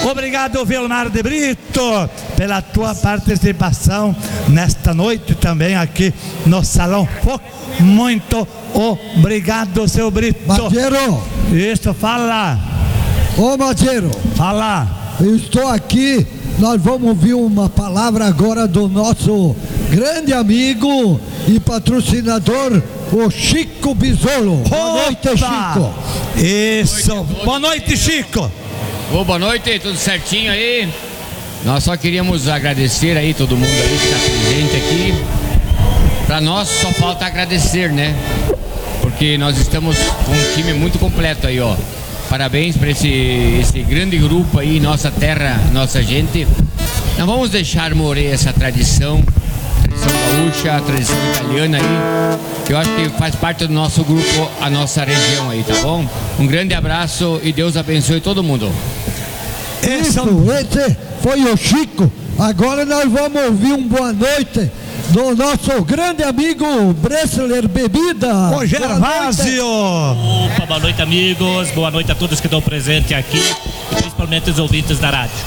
Obrigado, Vilmar de Brito, pela tua participação nesta noite também aqui no Salão Folk. Muito obrigado, seu Brito. Madeiro. Isso, fala. Ô, Madeiro. Fala. Eu estou aqui, nós vamos ouvir uma palavra agora do nosso grande amigo e patrocinador, o Chico Bisolo. Boa noite, Chico. Isso. Boa noite, Chico. Boa noite, tudo certinho aí? Nós só queríamos agradecer aí todo mundo aí que está presente aqui. Para nós só falta agradecer, né? Porque nós estamos com um time muito completo aí, ó. Parabéns para esse grande grupo aí, nossa terra, nossa gente. Não vamos deixar morrer essa tradição gaúcha, tradição italiana aí, que eu acho que faz parte do nosso grupo, a nossa região aí, tá bom? Um grande abraço e Deus abençoe todo mundo. Isso, esse foi o Chico. Agora nós vamos ouvir um boa noite do nosso grande amigo Bressler Bebida. Ô, Gervásio. Opa, boa noite, amigos. Boa noite a todos que estão presentes aqui, principalmente os ouvintes da rádio.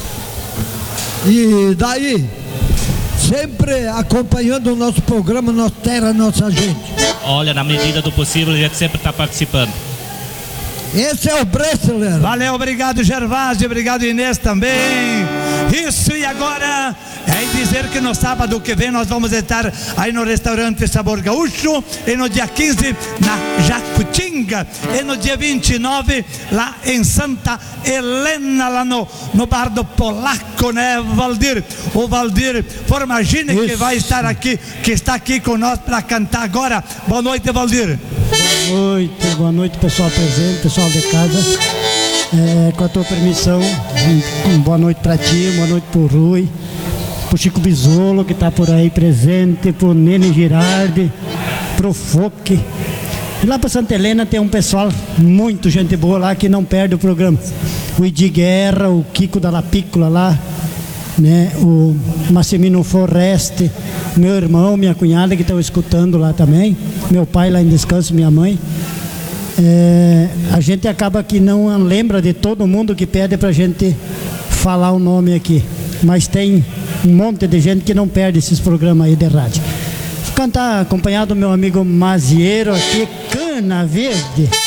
E daí, sempre acompanhando o nosso programa, nossa terra, nossa gente. Olha, na medida do possível, a gente sempre está participando. Esse é o Bressler. Valeu, obrigado, Gervásio, obrigado, Inês também. Isso, e agora é dizer que no sábado que vem nós vamos estar aí no restaurante Sabor Gaúcho, e no dia 15 na Jacutinga, e no dia 29 lá em Santa Helena, lá no bar do Polaco, né, Valdir? O Valdir Formagine, que vai estar aqui, que está aqui com nós para cantar agora. Boa noite, Valdir. Boa noite, pessoal presente, pessoal de casa. Com a tua permissão, boa noite para ti, boa noite pro Rui, pro Chico Bisolo, que tá por aí presente, pro Nene Girardi, pro Foque. E lá pra Santa Helena tem um pessoal, muito gente boa lá, que não perde o programa. O Idi Guerra, o Kiko da Lapícola lá, né? O Massimino Forreste, meu irmão, minha cunhada que estão escutando lá também, meu pai lá em descanso, minha mãe. A gente acaba que não lembra de todo mundo que pede pra gente falar o nome aqui, mas tem um monte de gente que não perde esses programas aí de rádio. Vou cantar acompanhado do meu amigo Mazieiro aqui, Cana Verde.